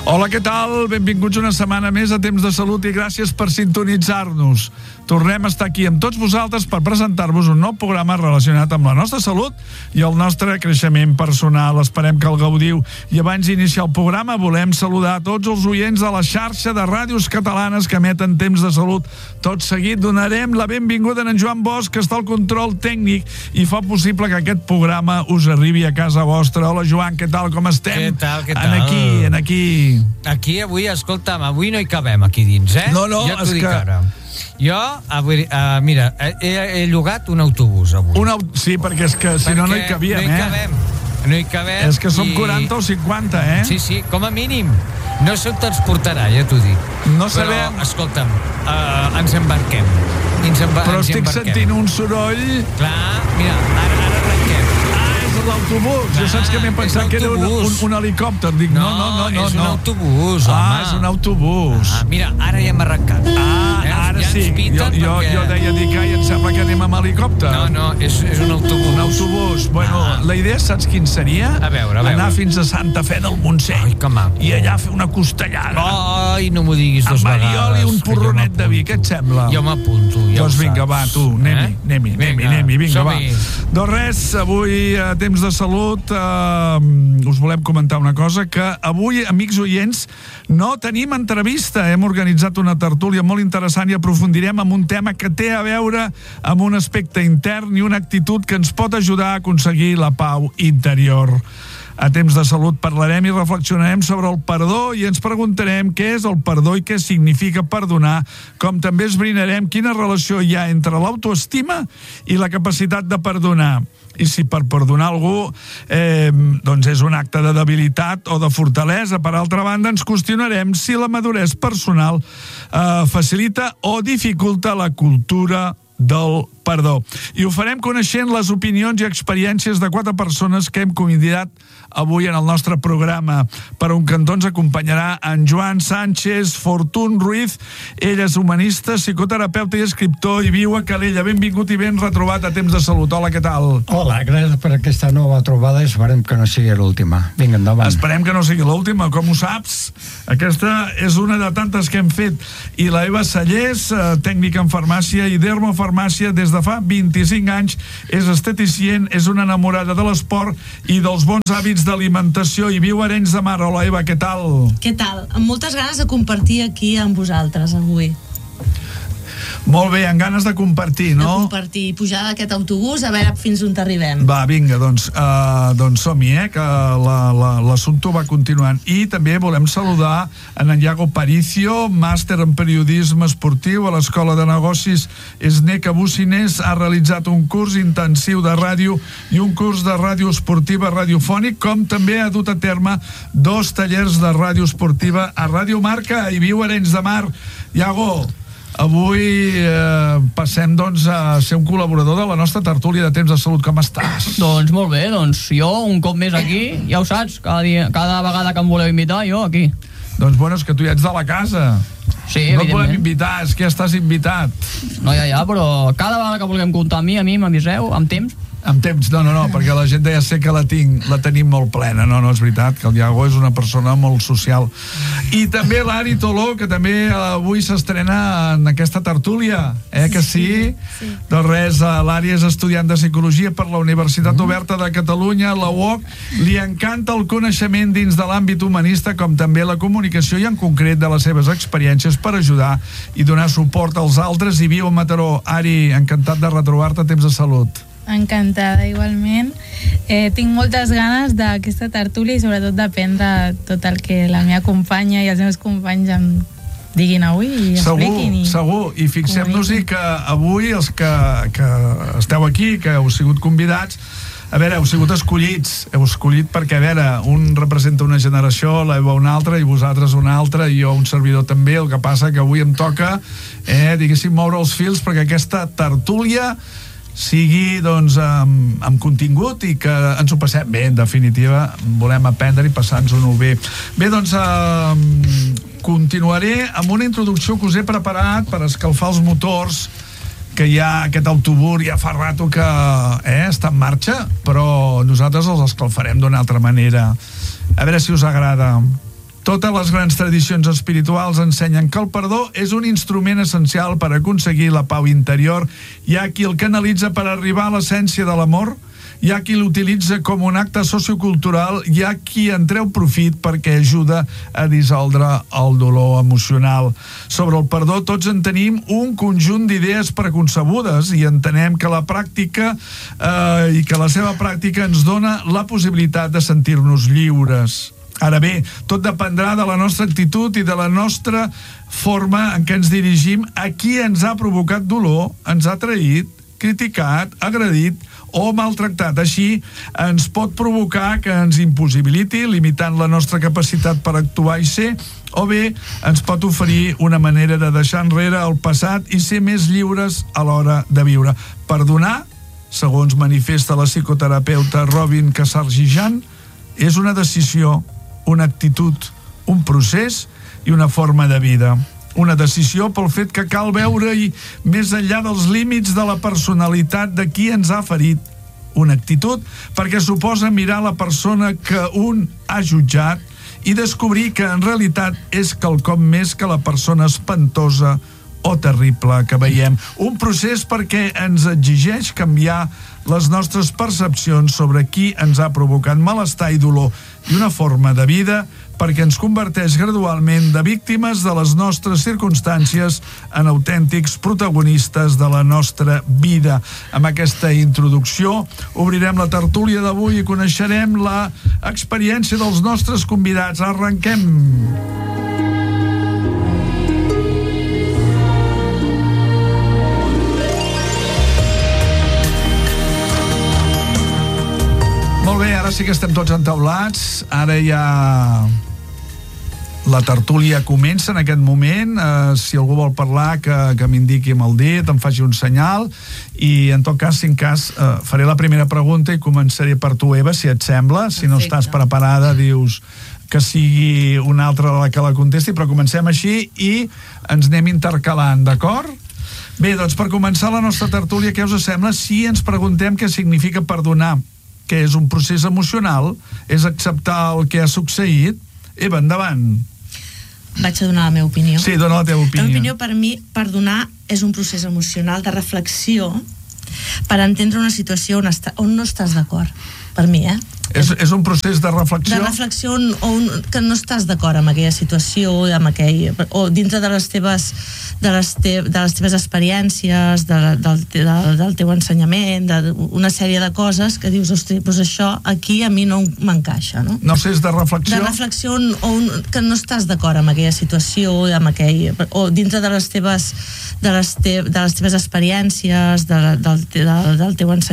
Hola, què tal? Benvinguts una setmana més a Temps de Salut i gràcies per sintonitzar-nos. Tornem a estar aquí amb tots vosaltres per presentar-vos un nou programa relacionat amb la nostra salut i el nostre creixement personal. Esperem que el gaudiu. I abans d'iniciar el programa volem saludar tots els oients de la xarxa de ràdios catalanes que emeten Temps de Salut. Tot seguit donarem la benvinguda a en Joan Bosch, que està al control tècnic i fa possible que aquest programa us arribi a casa vostra. Hola, Joan, què tal? Com estem? Què tal? Aquí. Aquí avui, escolta'm, avui no hi cabem aquí dins, eh? No, ja t'ho dic ara. Jo, avui, mira, he llogat un autobús avui. Sí, perquè és que si no hi cabíem, No hi cabem. És que som 40 o 50, eh? Sí, com a mínim. No sé on transportarà, ja t'ho dic. No sabem. Però, escolta'm, ens embarquem. Però estic sentint un soroll. Clar, mira, ara arrenquem. L'autobús, jo saps que m'he pensat que era un helicòpter. Dic, no. És un autobús, home. És un autobús. Mira, ara ja hem arrencat. Ara sí. Jo deia, em sembla que anem amb helicòpter. No, és un autobús. Un autobús. Bueno, la idea, saps quin seria? A veure. Anar fins a Santa Fe del Montseny. Ai, que maco. I allà fer una costellada. Ai, no m'ho diguis dos vegades. Amb Mariol i un porronet de vi, què et sembla? Jo m'apunto, ja ho saps. Doncs vinga, va, tu, anem-hi, vinga, va. Doncs res, avui a Temps de Salut us volem comentar una cosa, que avui, amics oients, no tenim entrevista. Hem organitzat una tertúlia molt interessant i aprofundirem en un tema que té a veure amb un aspecte intern i una actitud que ens pot ajudar a aconseguir la pau interior. A Temps de Salut parlarem i reflexionarem sobre el perdó i ens preguntarem què és el perdó i què significa perdonar, com també esbrinarem quina relació hi ha entre l'autoestima i la capacitat de perdonar. I si per perdonar algú doncs és un acte de debilitat o de fortalesa. Per altra banda, ens qüestionarem si la maduresa personal facilita o dificulta la cultura del perdó. I ho farem coneixent les opinions i experiències de 4 persones que hem convidat avui en el nostre programa. Per un cantó ens acompanyarà en Joan Sánchez Fortún Ruiz. Ell és humanista, psicoterapeuta i escriptor i viu a Calella. Benvingut i ben retrobat a Temps de Salut. Hola, què tal? Hola, gràcies per aquesta nova trobada i esperem que no sigui l'última. Vinga, endavant. Esperem que no sigui l'última, com ho saps. Aquesta és una de tantes que hem fet. I la Eva Sallés, tècnica en farmàcia i dermofarmàcia des de fa 25 anys, és esteticient, és una enamorada de l'esport i dels bons hàbits d'alimentació i viu a Arenys de Mar. Hola, Eva, què tal? Què tal? Amb moltes ganes de compartir aquí amb vosaltres avui. Molt bé, amb ganes de compartir, no? De compartir, pujar d'aquest autobús, a veure fins on arribem. Va, vinga, doncs som-hi, que l'assumpte va continuant. I també volem saludar en Iago Paricio, màster en periodisme esportiu a l'Escola de Negocis Esneca Bucinés. Ha realitzat un curs intensiu de ràdio i un curs de ràdio esportiva radiofònic, com també ha dut a terme 2 tallers de ràdio esportiva a Ràdio Marca i viu a Arenys de Mar. Iago, avui passem doncs a ser un col·laborador de la nostra tertúlia de Temps de Salut. Com estàs? Doncs molt bé, jo un cop més aquí, ja ho saps, cada vegada que em voleu invitar, jo aquí. Doncs bueno, és que tu ja ets de la casa. Sí, no et volem evidentment. invitar, és que ja estàs invitat. No, ja, però cada vegada que vulguem comptar amb mi m'aviseu, amb temps. Amb temps, no, perquè la gent ja sé que la tenim molt plena. No, és veritat, que el Iago és una persona molt social. I també l'Ari Toló, que també avui s'estrena en aquesta tertúlia, que sí? Doncs res, l'Ari és estudiant de Psicologia per la Universitat Oberta de Catalunya, la UOC. Li encanta el coneixement dins de l'àmbit humanista, com també la comunicació i en concret de les seves experiències per ajudar i donar suport als altres, i viu a Mataró. Ari, encantat de retrobar-te a Temps de Salut. Encantada, igualment. Tinc moltes ganes d'aquesta tertúlia i sobretot d'aprendre tot el que la meva companya i els meus companys em diguin avui i expliquin. Segur. I fixem-nos-hi que avui els que esteu aquí, que heu sigut convidats, a veure, heu sigut escollits. Heu escollit perquè, a veure, un representa una generació, l'Eva una altra, i vosaltres una altra, i jo un servidor també. El que passa que avui em toca, diguéssim, moure els fils perquè aquesta tertúlia sigui doncs amb contingut i que ens ho passem bé. En definitiva, volem aprendre i passar-nos-ho bé. Bé, doncs continuaré amb una introducció que us he preparat per escalfar els motors, que ja aquest autobús ja fa rato que està en marxa, però nosaltres els escalfarem d'una altra manera. A veure si us agrada. Totes les grans tradicions espirituals ensenyen que el perdó és un instrument essencial per aconseguir la pau interior. Hi ha qui el canalitza per arribar a l'essència de l'amor, hi ha qui l'utilitza com un acte sociocultural, hi ha qui en treu profit perquè ajuda a dissoldre el dolor emocional. Sobre el perdó tots en tenim un conjunt d'idees preconcebudes i entenem que la pràctica i que la seva pràctica ens dona la possibilitat de sentir-nos lliures. Ara bé, tot dependrà de la nostra actitud i de la nostra forma en què ens dirigim a qui ens ha provocat dolor, ens ha traït, criticat, agredit o maltractat. Així, ens pot provocar que ens impossibiliti, limitant la nostra capacitat per actuar i ser, o bé ens pot oferir una manera de deixar enrere el passat i ser més lliures a l'hora de viure. Perdonar, segons manifesta la psicoterapeuta Robin Kassar-Gigant, és una decisió, una actitud, un procés i una forma de vida. Una decisió pel fet que cal veure-hi més enllà dels límits de la personalitat de qui ens ha ferit. Una actitud perquè suposa mirar la persona que un ha jutjat i descobrir que en realitat és quelcom més que la persona espantosa o terrible que veiem. Un procés perquè ens exigeix canviar les nostres percepcions sobre qui ens ha provocat malestar i dolor, i una forma de vida perquè ens converteix gradualment de víctimes de les nostres circumstàncies en autèntics protagonistes de la nostra vida. Amb aquesta introducció obrirem la tertúlia d'avui i coneixerem l'experiència dels nostres convidats. Arrenquem! Molt bé, ara sí que estem tots entaulats. Ara ja la tertúlia comença en aquest moment. Si algú vol parlar, que m'indiqui amb el dit, em faci un senyal. I en tot cas, si en cas, faré la primera pregunta i començaré per tu, Eva, si et sembla. Si no estàs preparada, dius que sigui una altra la que la contesti, però comencem així i ens anem intercalant, d'acord? Bé, doncs per començar la nostra tertúlia, què us sembla si ens preguntem què significa perdonar? Que és un procés emocional, és acceptar el que ha succeït. Eva, endavant. Vaig a donar la meva opinió. Sí, dona la teva opinió. La meva opinió, per mi, perdonar és un procés emocional de reflexió per entendre una situació on no estàs d'acord. Per mi, És un procés de reflexió? De reflexió que no estàs d'acord amb aquella situació, o dintre de les teves experiències, del teu ensenyament, una sèrie de coses que dius, ostres, doncs això aquí a mi no m'encaixa, no? No sé, és de reflexió? De reflexió que no estàs d'acord amb aquella situació, o dintre de les teves experiències, del teu ensenyament,